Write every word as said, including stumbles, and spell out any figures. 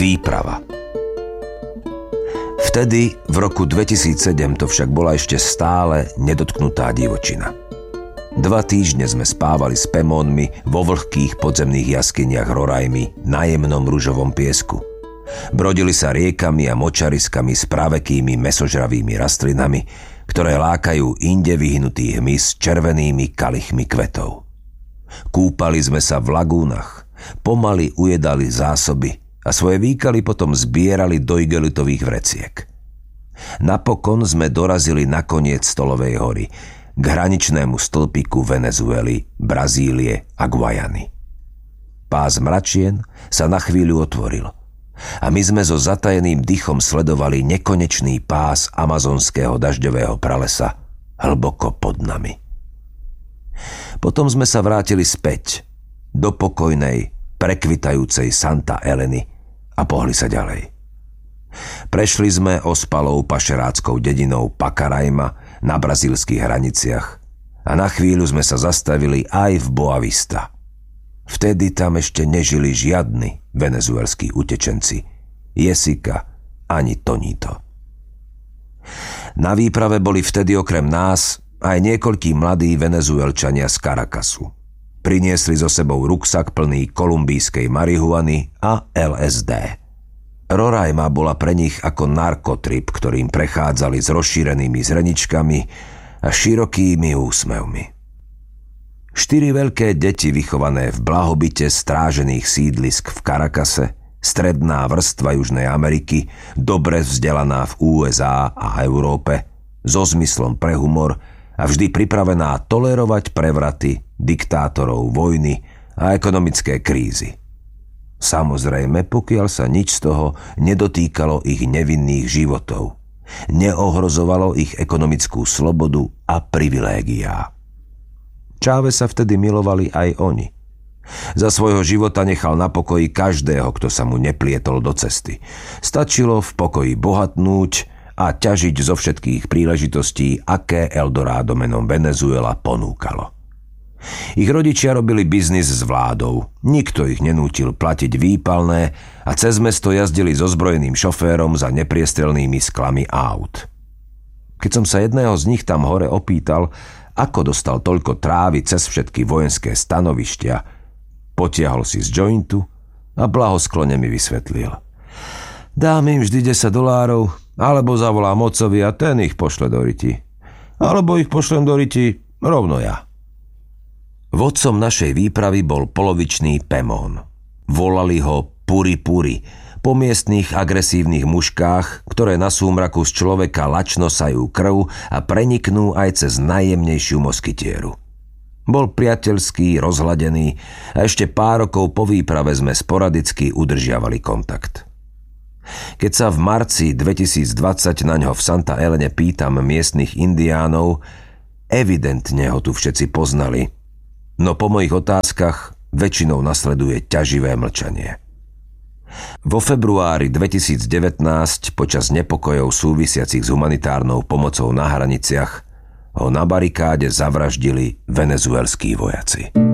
Výprava. Vtedy, v roku dvetisícsedem, to však bola ešte stále nedotknutá divočina. Dva týždne sme spávali s Pemónmi vo vlhkých podzemných jaskyniach Rorajmy na jemnom ružovom piesku. Brodili sa riekami a močariskami s pravekými mäsožravými rastlinami, ktoré lákajú inde vyhnutý hmyz červenými kalichmi kvetov. Kúpali sme sa v lagúnach, pomaly ujedali zásoby a svoje výkaly potom zbierali do igelitových vreciek. Napokon sme dorazili na koniec Stolovej hory, k hraničnému stĺpiku Venezuely, Brazílie a Guajany. Pás mračien sa na chvíľu otvoril a my sme so zatajeným dychom sledovali nekonečný pás amazonského dažďového pralesa hlboko pod nami. Potom sme sa vrátili späť do pokojnej, prekvitajúcej Santa Eleny a pohli sa ďalej. Prešli sme ospalou pašeráckou dedinou Pacaraima na brazílskych hraniciach a na chvíľu sme sa zastavili aj v Boa Vista. Vtedy tam ešte nežili žiadni venezuelskí utečenci, Jessica ani Tonito. Na výprave boli vtedy okrem nás aj niekoľkí mladí Venezuelčania z Caracasu. Priniesli so sebou ruksak plný kolumbijskej marihuany a el es dé. Roraima bola pre nich ako narkotrip, ktorým prechádzali s rozšírenými zreničkami a širokými úsmevmi. Štyri veľké deti vychované v blahobite strážených sídlisk v Caracase, stredná vrstva Južnej Ameriky, dobre vzdelaná v ú es á a Európe, so zmyslom pre humor a vždy pripravená tolerovať prevraty, diktátorov, vojny a ekonomické krízy. Samozrejme, pokiaľ sa nič z toho nedotýkalo ich nevinných životov, neohrozovalo ich ekonomickú slobodu a privilégiá. Čáve sa vtedy milovali aj oni. Za svojho života nechal na pokoji každého, kto sa mu neplietol do cesty. Stačilo v pokoji bohatnúť a ťažiť zo všetkých príležitostí, aké Eldorado menom Venezuela ponúkalo. Ich rodičia robili biznis s vládou, nikto ich nenútil platiť výpalné a cez mesto jazdili so zbrojeným šoférom za nepriestrelnými sklami aut. Keď som sa jedného z nich tam hore opýtal, ako dostal toľko trávy cez všetky vojenské stanovištia, potiahol si z jointu a blahosklone mi vysvetlil. Dám im vždy desať dolárov, alebo zavolám otcovi a ten ich pošle do riti. Alebo ich pošlem do riti rovno ja. Vodcom našej výpravy bol polovičný Pemón. Volali ho Puri Puri, po miestnych agresívnych muškách, ktoré na súmraku z človeka lačno sajú krv a preniknú aj cez najjemnejšiu moskytieru. Bol priateľský, rozhladený a ešte pár rokov po výprave sme sporadicky udržiavali kontakt. Keď sa v marci dvetisícdvadsať na ňo v Santa Elene pýtam miestnych indiánov, evidentne ho tu všetci poznali, no po mojich otázkach väčšinou nasleduje ťaživé mlčanie. Vo februári dvetisícdevätnásť, počas nepokojov súvisiacich s humanitárnou pomocou na hraniciach, ho na barikáde zavraždili venezuelskí vojaci.